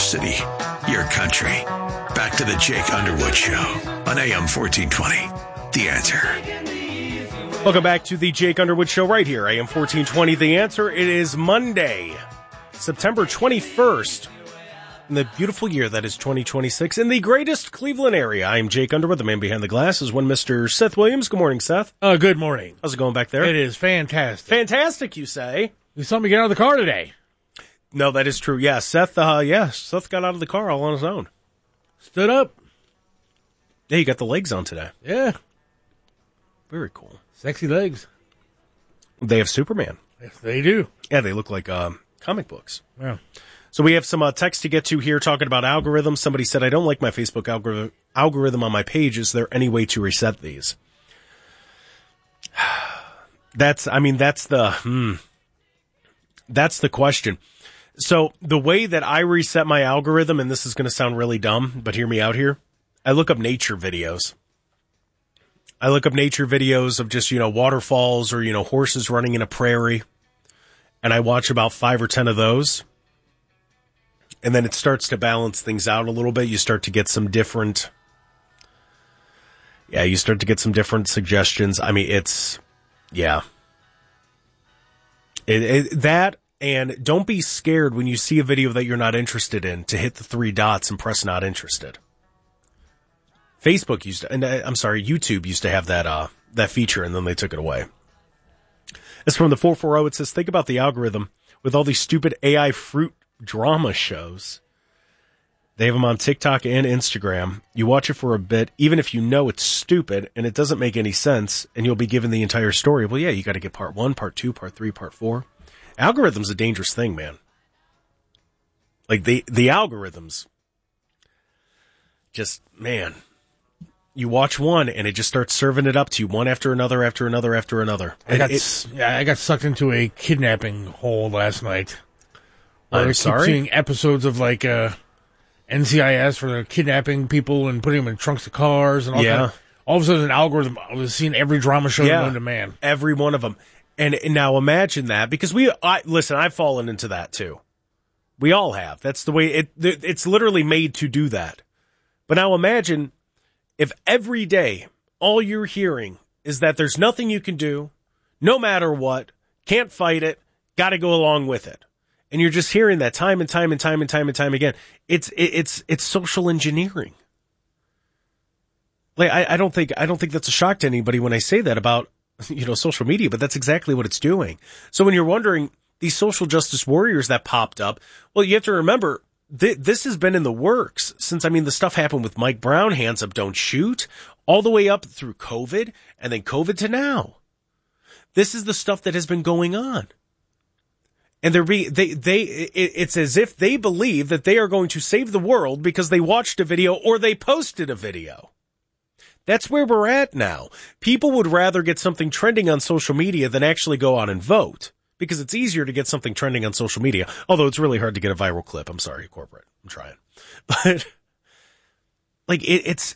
city, your country. Back to the Jake Underwood Show on AM 1420. The Answer. Welcome back to the Jake Underwood Show right here, AM 1420. The Answer. It is Monday, September 21st, in the beautiful year that is 2026, in the greatest Cleveland area. I am Jake Underwood. The man behind the glass is one Mr. Seth Williams. Good morning, Seth. Good morning. How's it going back there? It is fantastic. Fantastic, you say? You saw me get out of the car today. No, that is true. Yeah, Seth got out of the car all on his own. Stood up. Yeah, you got the legs on today. Yeah. Very cool. Sexy legs. They have Superman. Yes, they do. Yeah, they look like comic books. Yeah. So we have some text to get to here talking about algorithms. Somebody said, I don't like my Facebook algorithm on my page. Is there any way to reset these? That's the question. So the way that I reset my algorithm, and this is going to sound really dumb, but hear me out here. I look up nature videos. I look up nature videos of just, waterfalls or, horses running in a prairie. And I watch about 5 or 10 of those. And then it starts to balance things out a little bit. You start to get some different suggestions. I mean, that, and don't be scared when you see a video that you're not interested in to hit the 3 dots and press not interested. YouTube used to have that feature, and then they took it away. It's from the 440. It says, think about the algorithm with all these stupid AI fruit drama shows. They have them on TikTok and Instagram. You watch it for a bit, even if you know it's stupid and it doesn't make any sense, and you'll be given the entire story. Well, yeah, you got to get part 1, part 2, part 3, part 4. Algorithm's a dangerous thing, man. Like the algorithms, just, man, you watch one and it just starts serving it up to you one after another, after another, after another. I got sucked into a kidnapping hole last night. I'm sorry? Seeing episodes of like NCIS where they're kidnapping people and putting them in trunks of cars and all that. All of a sudden, an algorithm was seeing every drama show known to man. Every one of them. And now imagine that, because I've fallen into that too. We all have. That's the way it's literally made to do that. But now imagine if every day all you're hearing is that there's nothing you can do, no matter what, can't fight it, got to go along with it. And you're just hearing that time and time and time and time and time again. It's social engineering. Like I don't think that's a shock to anybody when I say that about, social media, but that's exactly what it's doing. So when you're wondering, these social justice warriors that popped up, well, you have to remember, this has been in the works since, the stuff happened with Mike Brown, hands up, don't shoot, all the way up through COVID, and then COVID to now. This is the stuff that has been going on. And it's as if they believe that they are going to save the world because they watched a video or they posted a video. That's where we're at now. People would rather get something trending on social media than actually go out and vote, because it's easier to get something trending on social media. Although it's really hard to get a viral clip. I'm sorry, corporate. I'm trying. But like it's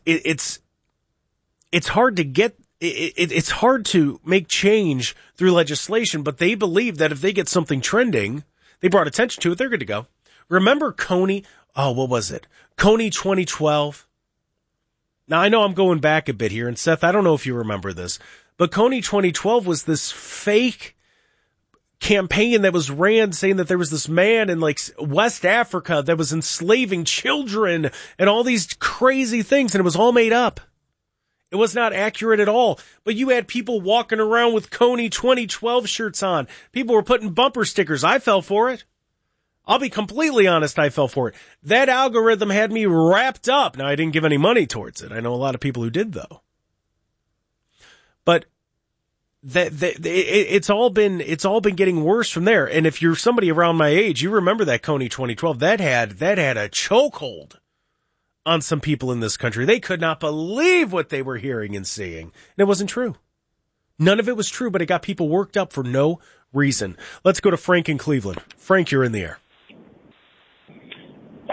hard to get. It's hard to make change through legislation, but they believe that if they get something trending, they brought attention to it, they're good to go. Remember Kony? Oh, what was it? Kony 2012. Now, I know I'm going back a bit here, and Seth, I don't know if you remember this, but Kony 2012 was this fake campaign that was ran saying that there was this man in like West Africa that was enslaving children and all these crazy things, and it was all made up. It was not accurate at all. But you had people walking around with Kony 2012 shirts on. People were putting bumper stickers. I fell for it. I'll be completely honest, I fell for it. That algorithm had me wrapped up. Now, I didn't give any money towards it. I know a lot of people who did, though. But it's all been getting worse from there. And if you're somebody around my age, you remember that Kony 2012. That had a chokehold on some people in this country. They could not believe what they were hearing and seeing. And it wasn't true. None of it was true, but it got people worked up for no reason. Let's go to Frank in Cleveland. Frank, you're in the air.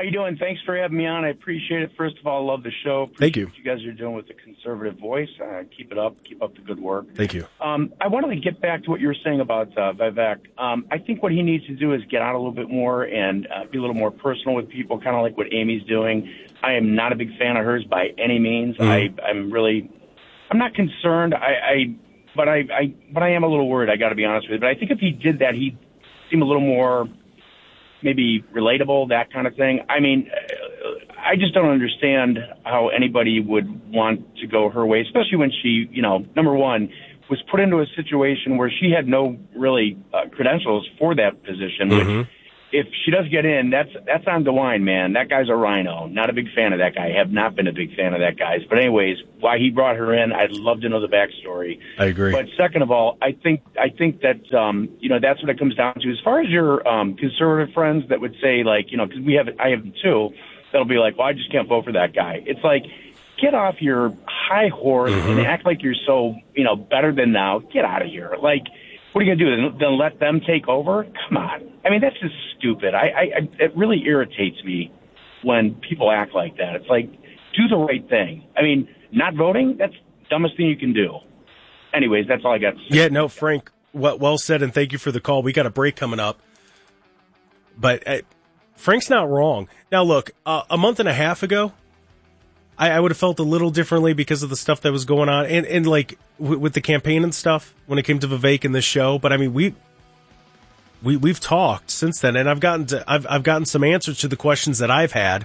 How you doing? Thanks for having me on. I appreciate it. First of all, I love the show. Thank you. What you guys are doing with the conservative voice. Keep it up. Keep up the good work. Thank you. I wanted to get back to what you were saying about Vivek. I think what he needs to do is get out a little bit more and be a little more personal with people, kind of like what Amy's doing. I am not a big fan of hers by any means. I'm not concerned. But I am a little worried. I got to be honest with you. But I think if he did that, he'd seem a little more maybe relatable, that kind of thing. I mean, I just don't understand how anybody would want to go her way, especially when she, number one, was put into a situation where she had no really credentials for that position, which if she does get in, that's on DeWine, man. That guy's a rhino. Not a big fan of that guy. Have not been a big fan of that guy's. But anyways, why he brought her in, I'd love to know the backstory. I agree. But second of all, I think that that's what it comes down to. As far as your conservative friends that would say, like, because I have them too, that'll be like, well, I just can't vote for that guy. It's like, get off your high horse and act like you're so better than now. Get out of here. Like, what are you going to do? Then let them take over? Come on. I mean, that's just stupid. It really irritates me when people act like that. It's like, do the right thing. I mean, not voting, that's the dumbest thing you can do. Anyways, that's all I got to say. Yeah, no, Frank, well said, and thank you for the call. We got a break coming up. But Frank's not wrong. Now, look, a month and a half ago, I would have felt a little differently because of the stuff that was going on and like with the campaign and stuff when it came to Vivek in this show. But I mean, we've talked since then, and I've gotten some answers to the questions that I've had.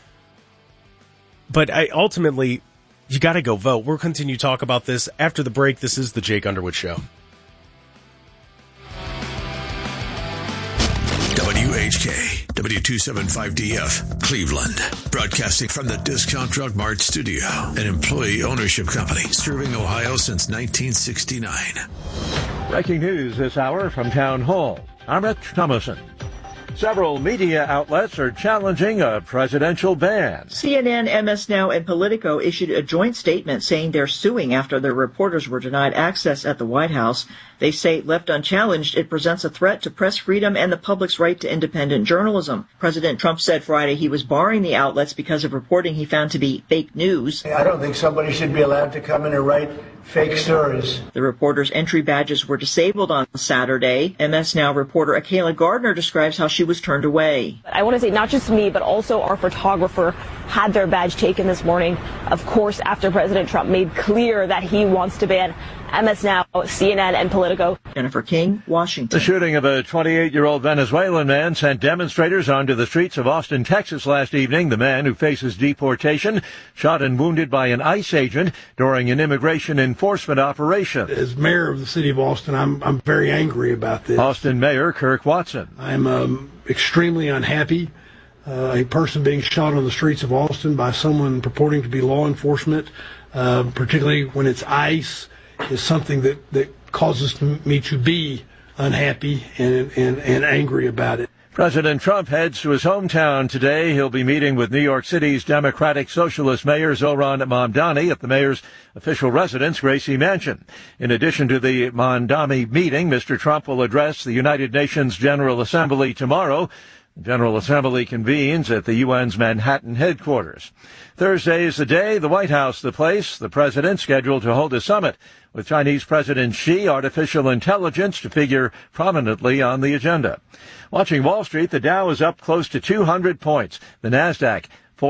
But ultimately, you got to go vote. We'll continue to talk about this after the break. This is the Jake Underwood Show. WHK, W275DF, Cleveland. Broadcasting from the Discount Drug Mart studio, an employee ownership company serving Ohio since 1969. Breaking news this hour from Town Hall. I'm Rich Thomason. Several media outlets are challenging a presidential ban. CNN, MS Now, and Politico issued a joint statement saying they're suing after their reporters were denied access at the White House. They say, left unchallenged, it presents a threat to press freedom and the public's right to independent journalism. President Trump said Friday he was barring the outlets because of reporting he found to be fake news. I don't think somebody should be allowed to come in and write fake stories. The reporters' entry badges were disabled on Saturday. MS Now reporter Akayla Gardner describes how she was turned away. I want to say not just me, but also our photographer had their badge taken this morning, of course, after President Trump made clear that he wants to ban MS Now, CNN, and Politico. Jennifer King, Washington. The shooting of a 28-year-old Venezuelan man sent demonstrators onto the streets of Austin, Texas last evening. The man, who faces deportation, shot and wounded by an ICE agent during an immigration enforcement operation. As mayor of the city of Austin, I'm very angry about this. Austin Mayor Kirk Watson. I'm extremely unhappy. A person being shot on the streets of Austin by someone purporting to be law enforcement, particularly when it's ICE, is something that causes me to be unhappy and angry about it. President Trump heads to his hometown today. He'll be meeting with New York City's Democratic Socialist Mayor Zohran Mamdani at the mayor's official residence, Gracie Mansion. In addition to the Mamdani meeting, Mr. Trump will address the United Nations General Assembly tomorrow. The General Assembly convenes at the UN's Manhattan headquarters. Thursday is the day, the White House the place, the president scheduled to hold a summit with Chinese President Xi. Artificial intelligence to figure prominently on the agenda. Watching Wall Street, the Dow is up close to 200 points. The Nasdaq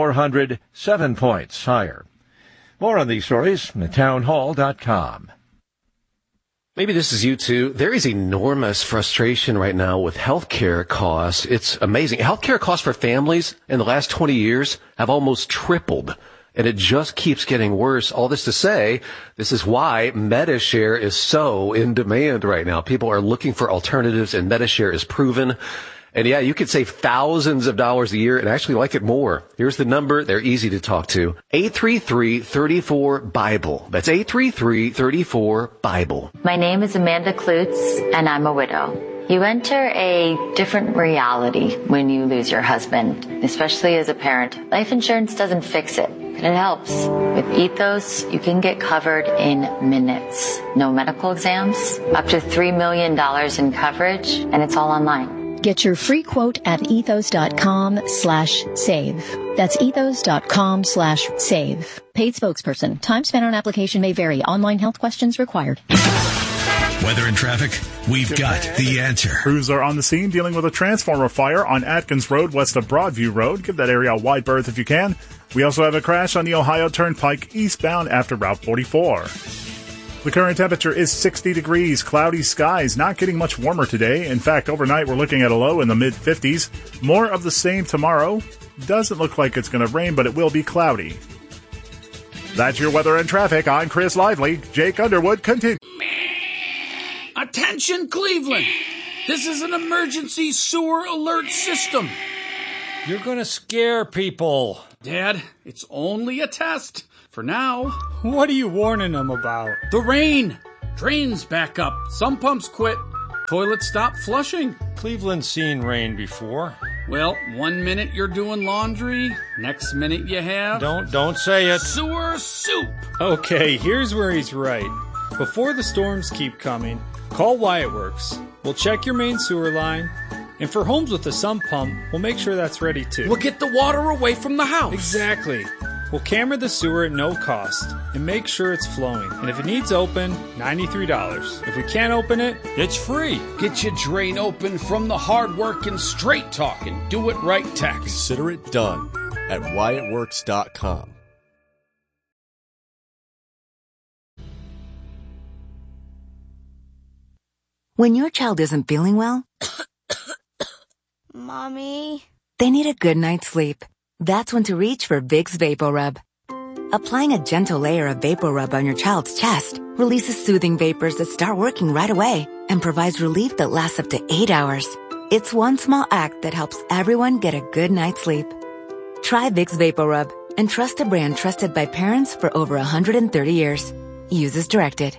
407 points higher. More on these stories at townhall.com. Maybe this is you too. There is enormous frustration right now with healthcare costs. It's amazing. Healthcare costs for families in the last 20 years have almost tripled, and it just keeps getting worse. All this to say, this is why Medi-Share is so in demand right now. People are looking for alternatives, and Medi-Share is proven. And yeah, you could save thousands of dollars a year and actually like it more. Here's the number. They're easy to talk to. 833-34-BIBLE. That's 833-34-BIBLE. My name is Amanda Klutz, and I'm a widow. You enter a different reality when you lose your husband, especially as a parent. Life insurance doesn't fix it, but it helps. With Ethos, you can get covered in minutes. No medical exams, up to $3 million in coverage, and it's all online. Get your free quote at ethos.com/save. That's ethos.com/save. Paid spokesperson. Time spent on application may vary. Online health questions required. Weather and traffic, we've got the answer. Crews are on the scene dealing with a transformer fire on Atkins Road west of Broadview Road. Give that area a wide berth if you can. We also have a crash on the Ohio Turnpike eastbound after Route 44. The current temperature is 60 degrees, cloudy skies, not getting much warmer today. In fact, overnight we're looking at a low in the mid-50s. More of the same tomorrow. Doesn't look like it's going to rain, but it will be cloudy. That's your weather and traffic. I'm Chris Lively. Jake Underwood continues. Attention, Cleveland! This is an emergency sewer alert system. You're going to scare people. Dad, it's only a test. For now. What are you warning them about? The rain. Drains back up. Some pumps quit. Toilets stop flushing. Cleveland's seen rain before. Well, 1 minute you're doing laundry. Next minute you have... Don't say it. Sewer soup. Okay, here's where he's right. Before the storms keep coming, call Wyatt Works. We'll check your main sewer line. And for homes with a sump pump, we'll make sure that's ready too. We'll get the water away from the house. Exactly. We'll camera the sewer at no cost and make sure it's flowing. And if it needs open, $93. If we can't open it, it's free. Get your drain open from the hard work and straight talking. Do it right tech. Consider it done at WyattWorks.com. When your child isn't feeling well, Mommy, they need a good night's sleep. That's when to reach for Vicks VapoRub. Applying a gentle layer of VapoRub on your child's chest releases soothing vapors that start working right away and provides relief that lasts up to 8 hours. It's one small act that helps everyone get a good night's sleep. Try Vicks VapoRub and trust a brand trusted by parents for over 130 years. Use as directed.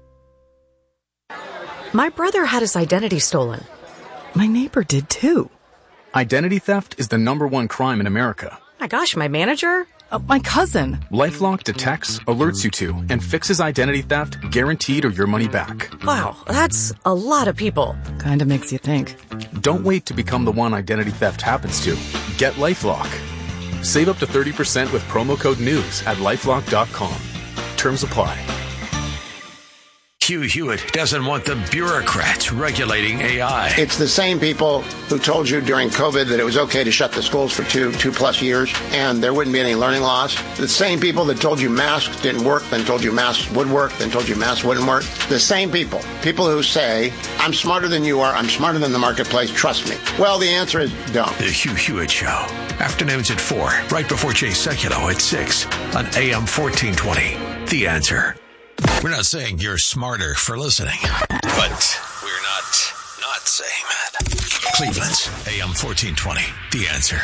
My brother had his identity stolen. My neighbor did too. Identity theft is the #1 crime in America. My gosh, my manager? My cousin. LifeLock detects, alerts you to, and fixes identity theft guaranteed or your money back. Wow, that's a lot of people. Kinda makes you think. Don't wait to become the one identity theft happens to. Get LifeLock. Save up to 30% with promo code NEWS at LifeLock.com. Terms apply. Hugh Hewitt doesn't want the bureaucrats regulating AI. It's the same people who told you during COVID that it was okay to shut the schools for two plus years and there wouldn't be any learning loss. The same people that told you masks didn't work, then told you masks would work, then told you masks wouldn't work. The same people who say, I'm smarter than you are, I'm smarter than the marketplace, trust me. Well, the answer is don't. The Hugh Hewitt Show. Afternoons at 4, right before Jay Sekulow at 6 on AM 1420. The Answer. We're not saying you're smarter for listening, but we're not saying that. Cleveland's AM 1420, The Answer.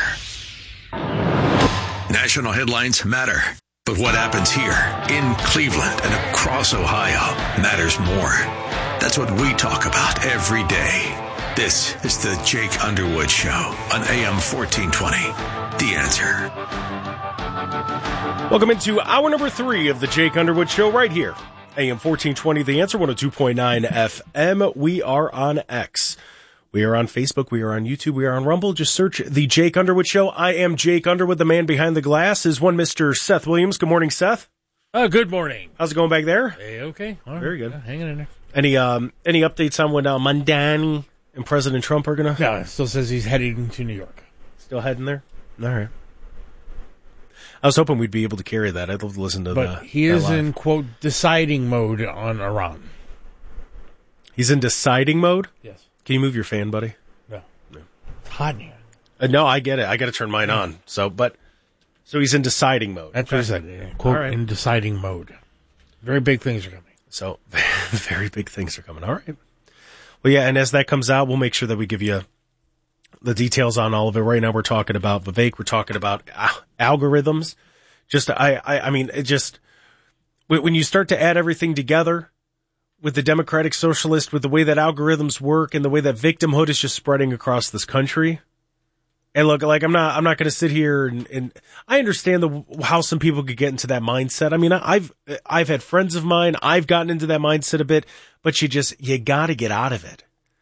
National headlines matter, but what happens here in Cleveland and across Ohio matters more. That's what we talk about every day. This is the Jake Underwood Show on AM 1420, The Answer. Welcome into hour number 3 of the Jake Underwood Show right here. AM 1420, The Answer, 102.9 FM. We are on X. We are on Facebook. We are on YouTube. We are on Rumble. Just search The Jake Underwood Show. I am Jake Underwood. The man behind the glass is one Mr. Seth Williams. Good morning, Seth. Good morning. How's it going back there? Hey, okay. All right. Very good. Yeah, hanging in there. Any updates on when Mondani and President Trump are going to... No, it still says he's heading to New York. Still heading there? All right. I was hoping we'd be able to carry that. I'd love to listen to that. But he is in, quote, deciding mode on Iran. He's in deciding mode? Yes. Can you move your fan, buddy? No. It's hot in here. No, I get it. I got to turn mine on. So he's in deciding mode. That's what he said. Quote, in deciding mode. Very big things are coming. So, very big things are coming. All right. Well, yeah, and as that comes out, we'll make sure that we give you the details on all of it. Right now, we're talking about Vivek. We're talking about algorithms. I mean, it just, when you start to add everything together with the Democratic Socialist, with the way that algorithms work and the way that victimhood is just spreading across this country. And look, like, I'm not going to sit here and I understand how some people could get into that mindset. I mean, I've had friends of mine. I've gotten into that mindset a bit, but you got to get out of it.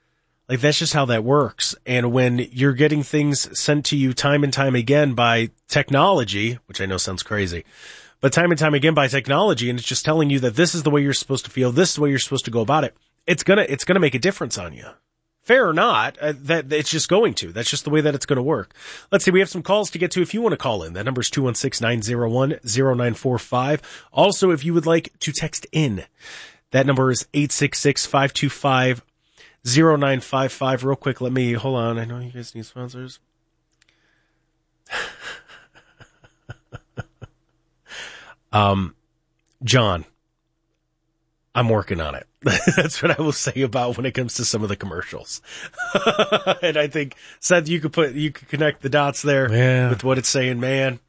Like, that's just how that works. And when you're getting things sent to you time and time again by technology, which I know sounds crazy, but time and time again by technology, and it's just telling you that this is the way you're supposed to feel, this is the way you're supposed to go about it, it's gonna make a difference on you. Fair or not, that it's just going to. That's just the way that it's going to work. Let's see, we have some calls to get to if you want to call in. That number is 216-901-0945. Also, if you would like to text in, that number is 866-525-0955. Real quick, hold on. I know you guys need sponsors. John, I'm working on it. That's what I will say about when it comes to some of the commercials. And I think, Seth, you could connect the dots there with what it's saying, man.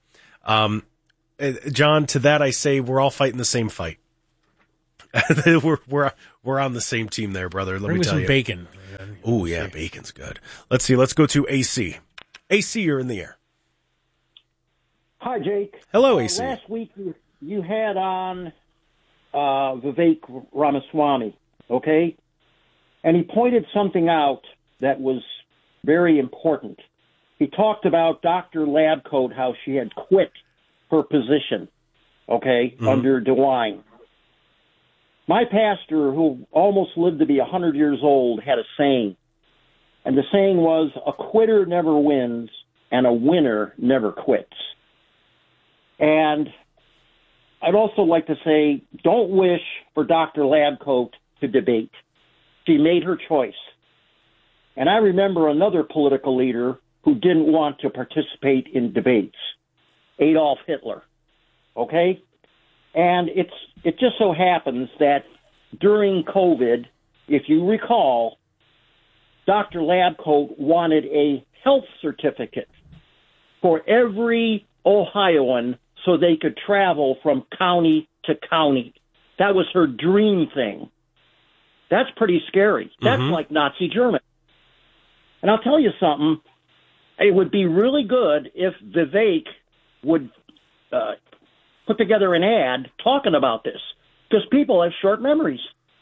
John, to that I say we're all fighting the same fight. we're on the same team there, brother. Let me tell you. Bacon. Oh yeah, bacon's good. Let's see. Let's go to AC. AC, you're in the air. Hi, Jake. Hello, AC. Last week you had on Vivek Ramaswamy, okay? And he pointed something out that was very important. He talked about Dr. Labcoat, how she had quit her position, okay, under DeWine. My pastor, who almost lived to be 100 years old, had a saying. And the saying was, a quitter never wins and a winner never quits. And I'd also like to say, don't wish for Dr. Labcoat to debate. She made her choice. And I remember another political leader who didn't want to participate in debates, Adolf Hitler. Okay? And it just so happens that during COVID, if you recall, Dr. Labcoat wanted a health certificate for every Ohioan so they could travel from county to county. That was her dream thing. That's pretty scary. That's like Nazi Germany. And I'll tell you something. It would be really good if Vivek would put together an ad talking about this, because people have short memories.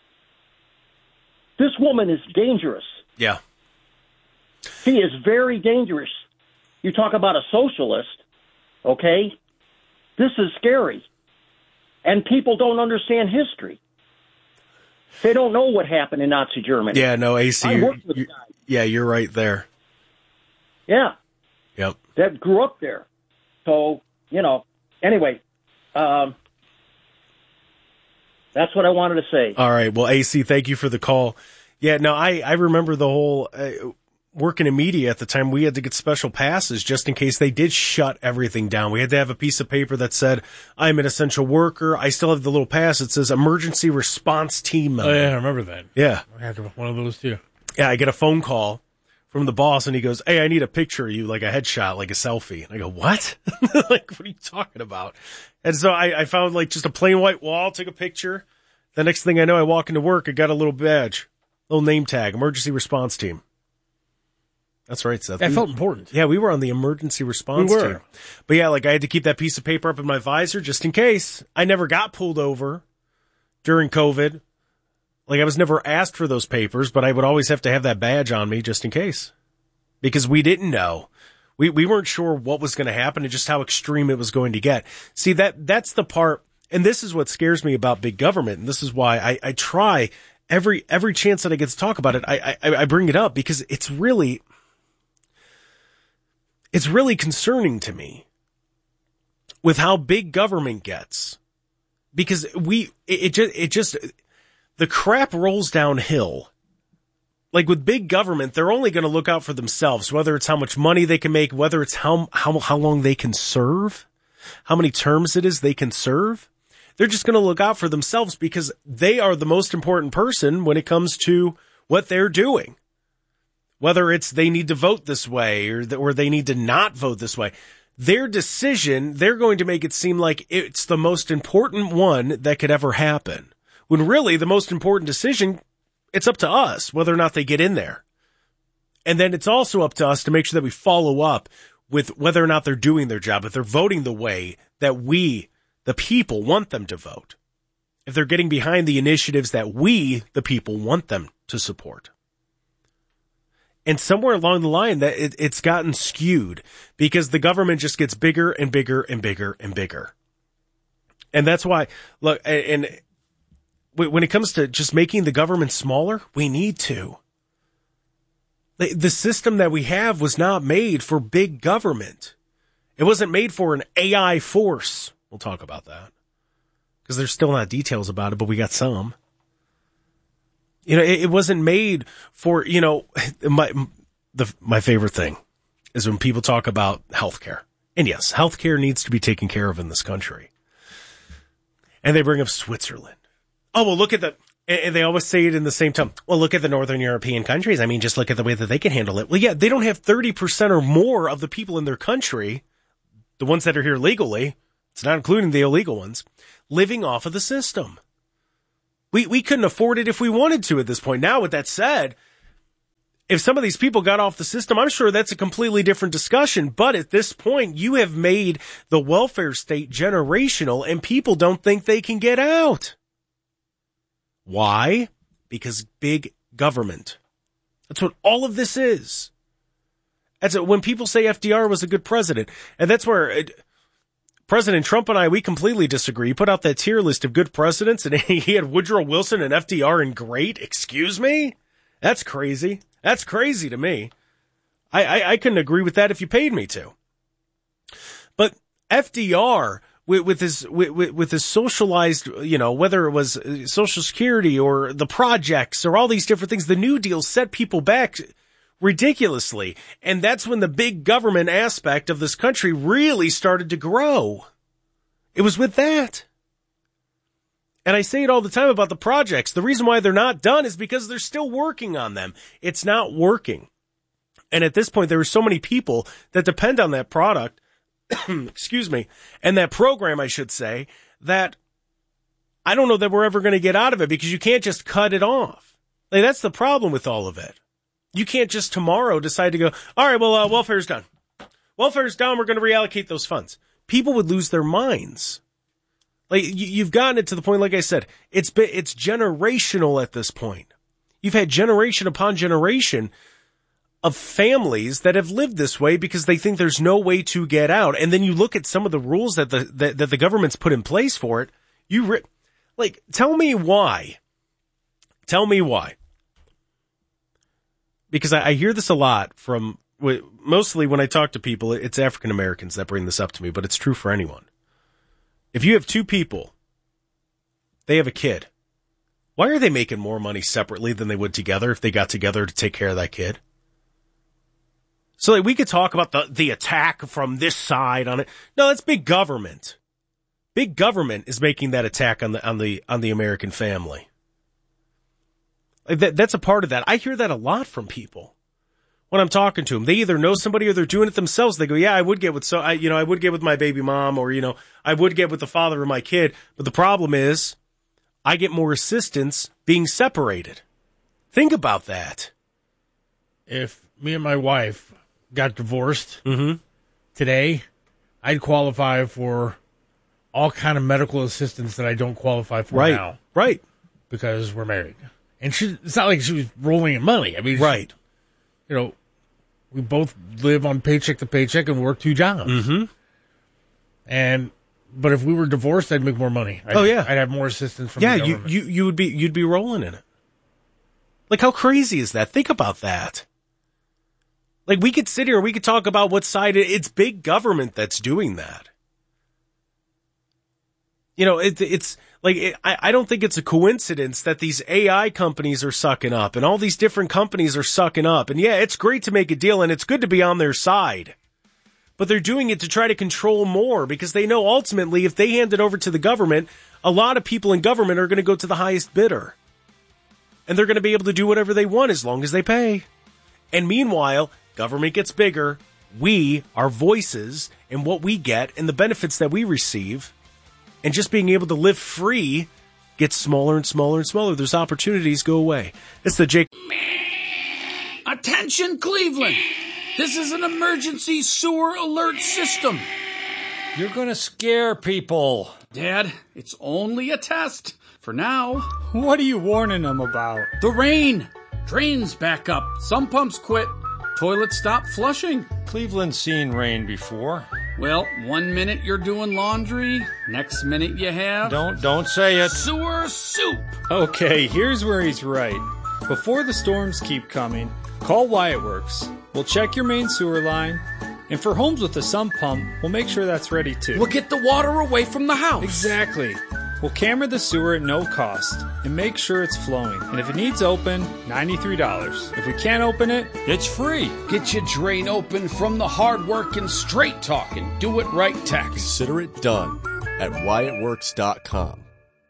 This woman is dangerous. Yeah. She is very dangerous. You talk about a socialist, okay? This is scary. And people don't understand history. They don't know what happened in Nazi Germany. Yeah, no, AC, I worked with guys. Yeah, you're right there. Yeah. Yep. That grew up there. So, anyway, that's what I wanted to say. All right. Well, AC, thank you for the call. Yeah, no, I remember the whole working in media at the time. We had to get special passes just in case they did shut everything down. We had to have a piece of paper that said, I'm an essential worker. I still have the little pass. It says emergency response team member. Oh, yeah, I remember that. Yeah. I had one of those too. Yeah, I get a phone call from the boss and he goes, hey, I need a picture of you, like a headshot, like a selfie. And I go, what? Like, what are you talking about? And so I found like just a plain white wall, took a picture. The next thing I know, I walk into work, I got a little badge, little name tag, emergency response team. That's right, Seth. That felt important. Yeah, we were on the emergency response team. But yeah, like I had to keep that piece of paper up in my visor just in case. I never got pulled over during COVID. Like I was never asked for those papers, but I would always have to have that badge on me just in case. Because we didn't know. We weren't sure what was going to happen and just how extreme it was going to get. See, that's the part, and this is what scares me about big government, and this is why I try every chance that I get to talk about it, I bring it up, because it's really concerning to me with how big government gets, because it just the crap rolls downhill. Like with big government, they're only going to look out for themselves, whether it's how much money they can make, whether it's how long they can serve, how many terms it is they can serve. They're just going to look out for themselves because they are the most important person when it comes to what they're doing. Whether it's they need to vote this way or they need to not vote this way. Their decision, they're going to make it seem like it's the most important one that could ever happen. When really the most important decision, it's up to us whether or not they get in there. And then it's also up to us to make sure that we follow up with whether or not they're doing their job, if they're voting the way that we, the people, want them to vote. If they're getting behind the initiatives that we, the people, want them to support. And somewhere along the line that it's gotten skewed because the government just gets bigger and bigger and bigger and bigger. And that's why, look, and when it comes to just making the government smaller, we need to. The system that we have was not made for big government. It wasn't made for an AI force. We'll talk about that because there's still not details about it, but we got some. You know, it wasn't made for, you know, my favorite thing is when people talk about healthcare. And yes, healthcare needs to be taken care of in this country. And they bring up Switzerland. Oh, well, look at and they always say it in the same time. Well, look at the Northern European countries. I mean, just look at the way that they can handle it. Well, yeah, they don't have 30% or more of the people in their country, the ones that are here legally, it's not including the illegal ones, living off of the system. We couldn't afford it if we wanted to at this point. Now, with that said, if some of these people got off the system, I'm sure that's a completely different discussion. But at this point, you have made the welfare state generational, and people don't think they can get out. Why? Because big government. That's what all of this is. When people say FDR was a good president, and that's where President Trump and we completely disagree. He put out that tier list of good presidents, and he had Woodrow Wilson and FDR in great. Excuse me? That's crazy. That's crazy to me. I couldn't agree with that if you paid me to. But FDR, with his socialized, you know, whether it was Social Security or the projects or all these different things, the New Deal set people back ridiculously. And that's when the big government aspect of this country really started to grow. It was with that. And I say it all the time about the projects. The reason why they're not done is because they're still working on them. It's not working. And at this point, there are so many people that depend on that product, excuse me, and that program, I should say, that I don't know that we're ever going to get out of it because you can't just cut it off. Like, that's the problem with all of it. You can't just tomorrow decide to go, all right, well, welfare's done. Welfare's done. We're going to reallocate those funds. People would lose their minds. Like, you've gotten it to the point, like I said, it's generational at this point. You've had generation upon generation of families that have lived this way because they think there's no way to get out. And then you look at some of the rules that the government's put in place for it. Tell me why. Tell me why. Because I hear this a lot from, mostly when I talk to people, it's African Americans that bring this up to me, but it's true for anyone. If you have two people, they have a kid, why are they making more money separately than they would together if they got together to take care of that kid? So we could talk about the attack from this side on it. No, that's big government. Big government is making that attack on the American family. That's a part of that. I hear that a lot from people when I'm talking to them. They either know somebody or they're doing it themselves. They go, yeah, I would get with I would get with my baby mom, or, I would get with the father of my kid. But the problem is I get more assistance being separated. Think about that. If me and my wife got divorced today, I'd qualify for all kind of medical assistance that I don't qualify for now. Right. Because we're married. And it's not like she was rolling in money. I mean, right. We both live on paycheck to paycheck and work two jobs. Mm-hmm. But if we were divorced, I'd make more money. I'd have more assistance from the government. you'd be rolling in it. Like, how crazy is that? Think about that. Like, we could sit here and we could talk about what side it's big government that's doing that. It's like, I don't think it's a coincidence that these AI companies are sucking up and all these different companies are sucking up. And yeah, it's great to make a deal and it's good to be on their side. But they're doing it to try to control more because they know ultimately if they hand it over to the government, a lot of people in government are going to go to the highest bidder. And they're going to be able to do whatever they want as long as they pay. And meanwhile, government gets bigger. Our voices and what we get and the benefits that we receive and just being able to live free gets smaller and smaller and smaller. Those opportunities go away. It's the Jake. Attention, Cleveland. This is an emergency sewer alert system. You're going to scare people. Dad, it's only a test for now. What are you warning them about? The rain. Drains back up. Some pumps quit. Toilets stop flushing. Cleveland's seen rain before. Well, 1 minute you're doing laundry, next minute you have... Don't say it. Sewer soup. Okay, here's where he's right. Before the storms keep coming, call Wyatt Works. We'll check your main sewer line. And for homes with a sump pump, we'll make sure that's ready too. We'll get the water away from the house. Exactly. We'll camera the sewer at no cost and make sure it's flowing. And if it needs open, $93. If we can't open it, it's free. Get your drain open from the hard-working, straight-talking, do-it-right techs. Consider it done at WyattWorks.com.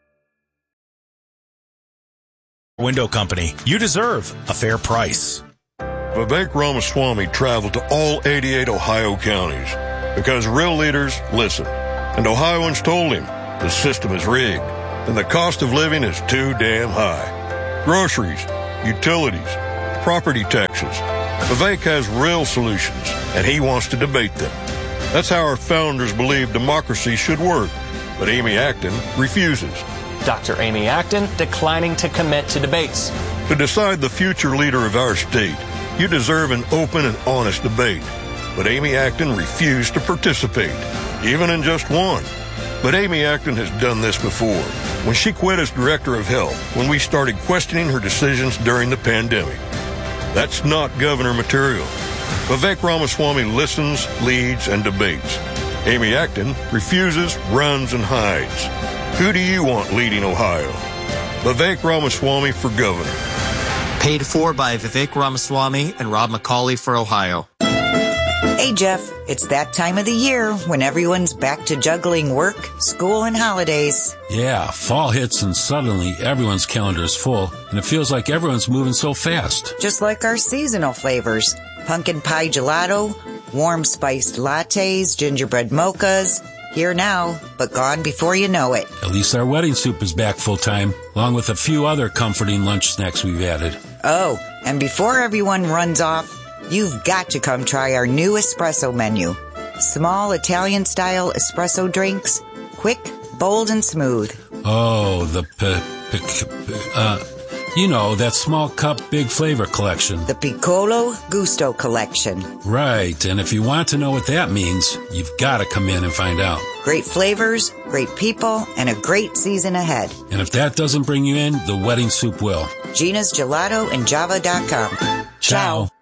Window Company. You deserve a fair price. Vivek Ramaswamy traveled to all 88 Ohio counties because real leaders listen. And Ohioans told him the system is rigged and the cost of living is too damn high. Groceries, utilities, property taxes. Vivek has real solutions and he wants to debate them. That's how our founders believed democracy should work. But Amy Acton refuses. Dr. Amy Acton declining to commit to debates. To decide the future leader of our state, you deserve an open and honest debate. But Amy Acton refused to participate, even in just one. But Amy Acton has done this before, when she quit as director of health, when we started questioning her decisions during the pandemic. That's not governor material. Vivek Ramaswamy listens, leads, and debates. Amy Acton refuses, runs, and hides. Who do you want leading Ohio? Vivek Ramaswamy for governor. Paid for by Vivek Ramaswamy and Rob McCauley for Ohio. Hey, Jeff, it's that time of the year when everyone's back to juggling work, school, and holidays. Yeah, fall hits and suddenly everyone's calendar is full, and it feels like everyone's moving so fast. Just like our seasonal flavors. Pumpkin pie gelato, warm spiced lattes, gingerbread mochas. Here now, but gone before you know it. At least our wedding soup is back full time, along with a few other comforting lunch snacks we've added. Oh, and before everyone runs off, you've got to come try our new espresso menu. Small Italian-style espresso drinks, quick, bold, and smooth. Oh, that small cup, big flavor collection. The Piccolo Gusto collection. Right, and if you want to know what that means, you've got to come in and find out. Great flavors, great people, and a great season ahead. And if that doesn't bring you in, the wedding soup will. Gina's Gelato and Java.com. Ciao.